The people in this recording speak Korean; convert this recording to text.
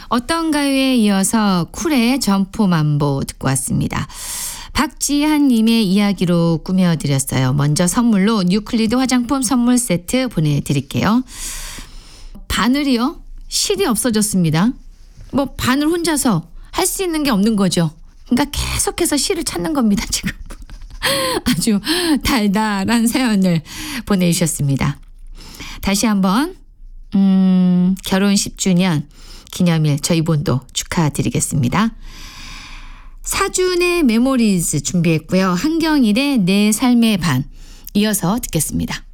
어떤가요에 이어서 쿨의 점포만보 듣고 왔습니다. 박지한님의 이야기로 꾸며드렸어요. 먼저 선물로 뉴클리드 화장품 선물 세트 보내드릴게요. 바늘이요? 실이 없어졌습니다. 뭐 바늘 혼자서 할 수 있는 게 없는 거죠. 그러니까 계속해서 실을 찾는 겁니다. 지금 아주 달달한 사연을 보내주셨습니다. 다시 한번 결혼 10주년 기념일 저희 본도 축하드리겠습니다. 사준의 메모리즈 준비했고요. 한경일의 내 삶의 반 이어서 듣겠습니다.